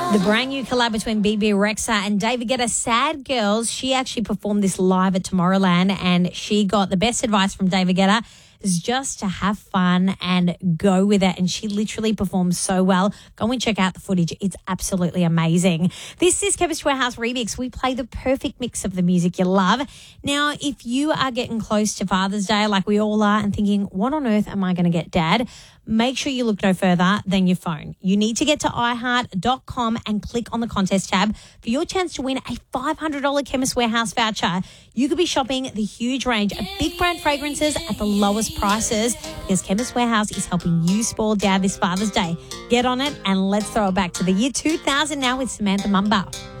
The brand new collab between BB Rexa and David Guetta, Sad Girls. She actually performed this live at Tomorrowland and she got the best advice from David Guetta is just to have fun and go with it. And she literally performed so well. Go and check out the footage. It's absolutely amazing. This is Chemist Warehouse Remix. We play the perfect mix of the music you love. Now, if you are getting close to Father's Day like we all are and thinking, what on earth am I going to get Dad? Make sure you look no further than your phone. You need to get to iHeart.com and click on the contest tab for your chance to win a $500 Chemist Warehouse voucher. You could be shopping the huge range of big brand fragrances at the lowest prices because Chemist Warehouse is helping you spoil Dad this Father's Day. Get on it and let's throw it back to the year 2000 now with Samantha Mumba.